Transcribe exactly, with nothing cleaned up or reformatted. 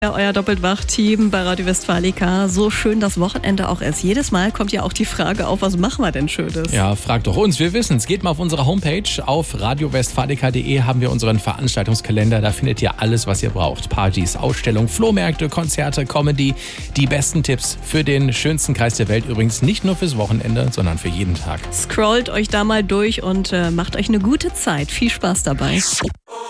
Ja, euer Doppeltwach-Team bei Radio Westfalica. So schön das Wochenende auch ist. Jedes Mal kommt ja auch die Frage auf, was machen wir denn Schönes? Ja, fragt doch uns. Wir wissen es. Geht mal auf unsere Homepage. Auf radio westfalica punkt de haben wir unseren Veranstaltungskalender. Da findet ihr alles, was ihr braucht. Partys, Ausstellungen, Flohmärkte, Konzerte, Comedy. Die besten Tipps für den schönsten Kreis der Welt. Übrigens nicht nur fürs Wochenende, sondern für jeden Tag. Scrollt euch da mal durch und äh, macht euch eine gute Zeit. Viel Spaß dabei.